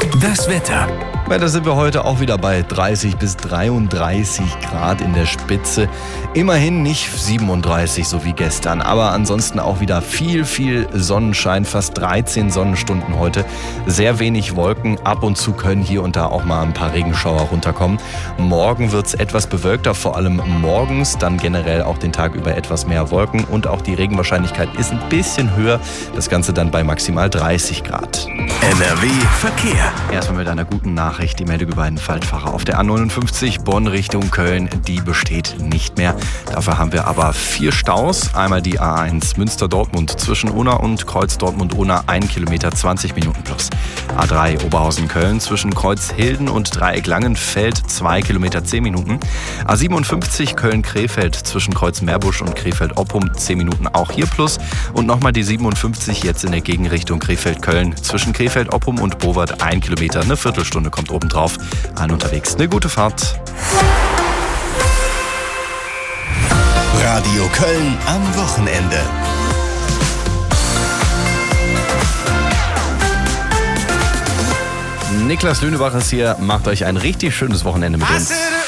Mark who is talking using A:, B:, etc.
A: Das Wetter.
B: Da sind wir heute auch wieder bei 30 bis 33 Grad in der Spitze. Immerhin nicht 37, so wie gestern, aber ansonsten auch wieder viel Sonnenschein, fast 13 Sonnenstunden heute. Sehr wenig Wolken, ab und zu können hier und da auch mal ein paar Regenschauer runterkommen. Morgen wird es etwas bewölkter, vor allem morgens, dann generell auch den Tag über etwas mehr Wolken und auch die Regenwahrscheinlichkeit ist ein bisschen höher. Das Ganze dann bei maximal 30 Grad.
A: NRW Verkehr.
B: Erstmal mit einer guten Nachricht. Die Meldung über einen Falschfahrer auf der A59 Bonn Richtung Köln, die besteht nicht mehr. Dafür haben wir aber 4 Staus. Einmal die A1 Münster-Dortmund zwischen Unna und Kreuz Dortmund-Unna 1 Kilometer 20 Minuten plus. A3 Oberhausen-Köln zwischen Kreuzhilden und Dreieck Langenfeld 2 Kilometer 10 Minuten. A57 Köln-Krefeld zwischen Kreuz Meerbusch und Krefeld-Oppum 10 Minuten auch hier plus. Und nochmal die 57 jetzt in der Gegenrichtung Krefeld-Köln zwischen Krefeld-Oppum und Bowert 1 Kilometer, eine Viertelstunde kommt obendrauf. Allen unterwegs eine gute Fahrt.
A: Radio Köln am Wochenende.
B: Niklas Lünebacher ist hier, macht euch ein richtig schönes Wochenende mit uns.